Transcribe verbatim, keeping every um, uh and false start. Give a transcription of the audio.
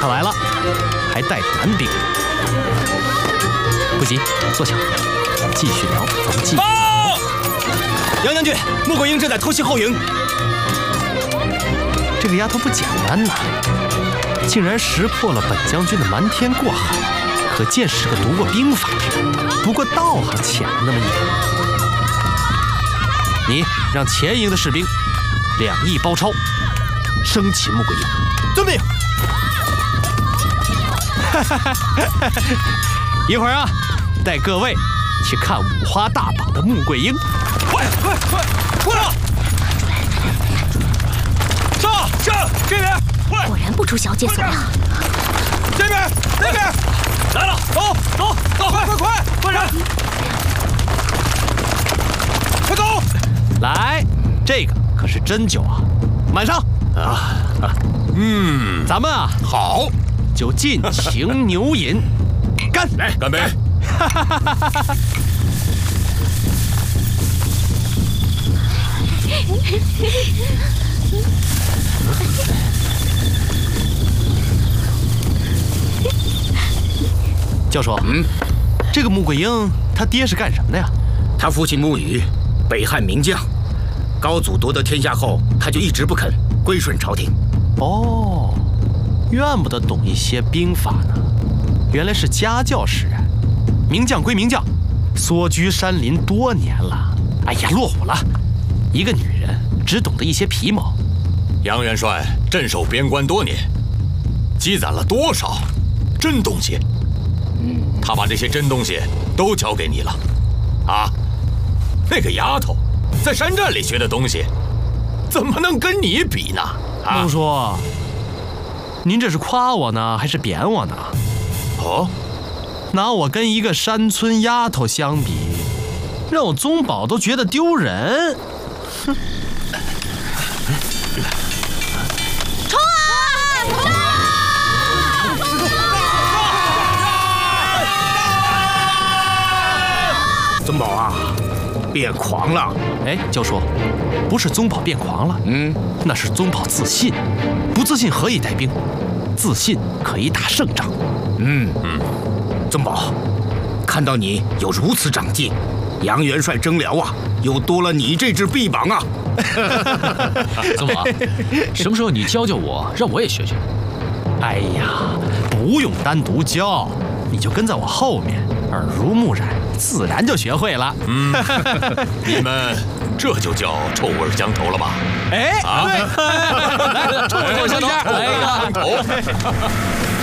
他来了，还带着男兵。不急，坐下，继续聊。咱们继续。报！ 杨将军，穆桂英正在偷袭后营。 这个丫头不简单呐，竟然识破了本将军的瞒天过海，可见是个读过兵法之人，不过道行浅了那么一点。你让前营的士兵两翼包抄，生擒穆桂英。 遵命。 一会儿啊，带各位去看五花大绑的穆桂英。 快快快，过来！上上这边，快！ 果然不出小姐所料。 这边那边来了，走走走，快快快，快点！快走！ 来，这个可是真酒啊，满上啊！ 嗯， 咱们啊， 好， 就尽情牛饮，干！ 来，干杯！ 教授， 嗯， 这个穆桂英，她爹是干什么的呀？ 他父亲穆羽，北汉名将，高祖夺得天下后，他就一直不肯归顺朝廷。 哦，怨不得懂一些兵法呢，原来是家教使然。名将归名将，缩居山林多年了，哎呀，落伍了。一个女人只懂得一些皮毛。 杨元帅镇守边关多年，积攒了多少真东西？他把这些真东西都交给你了，啊？那个丫头在山寨里学的东西，怎么能跟你比呢？啊， 孟叔，您这是夸我呢，还是贬我呢？ 哦， 拿我跟一个山村丫头相比，让我宗保都觉得丢人。哼！ 冲啊！冲啊！ 宗保啊，变狂了！ 哎，教授，不是宗保变狂了， 嗯， 那是宗保自信。不自信何以带兵？自信可以打胜仗。 嗯嗯，宗保，看到你有如此长进，杨元帅征辽啊，又多了你这只臂膀啊！ 宗保，什么时候你教教我，让我也学学？ 哎呀，不用单独教，你就跟在我后面，耳濡目染，自然就学会了。 嗯，你们这就叫臭味相投了吧？ 哎， 啊， 对， 臭味相投，来一个。